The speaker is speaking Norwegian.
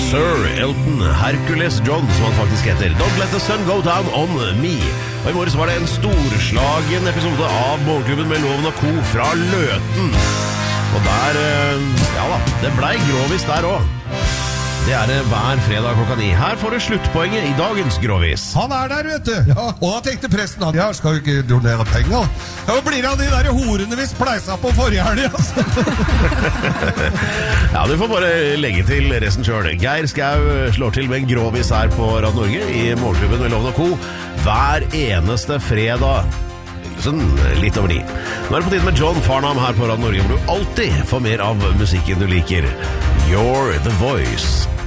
Sir Elton Hercules John, som han faktisk heter. Don't let the sun go down on me. Og i morges var det en storslagen episode av Morgenklubben med Loven og Co. fra Løten. Og der, ja da, det ble grovis der også. Det det hver fredag klokka 9. Her får du sluttpoenget i dagens grovis. Han der, vet du. Ja. Og da tenkte presten at jeg skal jo ikke donere penger. Ja, blir det av de der horene vi spleisa på forrige helg, altså. Ja, du får bare legge til resten selv. Geir Skau slår til med en grovis her på Radio Norge i Morgenklubben med Loven og Co. Hver eneste fredag. Sånn litt over 9. Nå det på tiden med John Farnham her på Radio Norge, hvor du alltid får mer av musikken du liker. You're the Voice.